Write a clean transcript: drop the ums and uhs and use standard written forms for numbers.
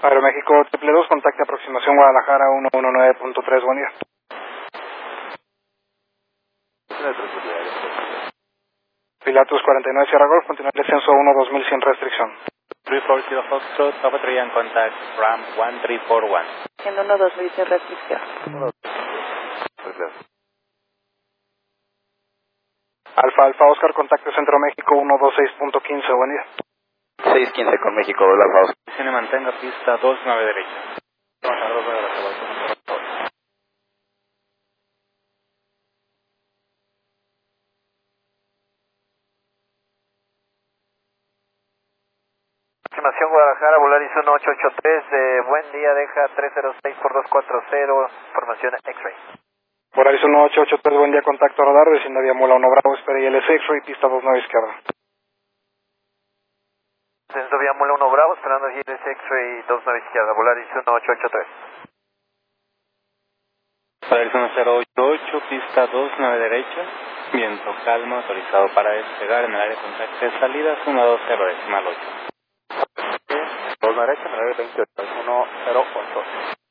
Aeroméxico 222, contacte aproximación Guadalajara 119.3, buen día. Pilatus 49 Sierra Golf, continúa el descenso 12100 restricción. 340 Foxtrot, Papa 3 en contact, RAM 1341. En 12100 restricción. Alfa Alfa Oscar, contacto Centro México 126.15, buen día. 615 con México, Alfa Oscar. Se mantenga pista 29 derecha. Aproximación Guadalajara, Volaris 1883, buen día, deja 306 por 240, formación X-Ray. Volaris 1883, buen día, contacto radar, vecina vía Mula 1 Bravo, espera ILS X-Ray, pista 29 izquierda. Descenso vía Mula 1 Bravo, esperando ILS X-Ray 29 izquierda, Volaris 1883. Volaris 1088, pista 29 derecha. Viento calmo, autorizado para despegar en el área de contacto de salidas 120.8. 2 derecha, 928, 108.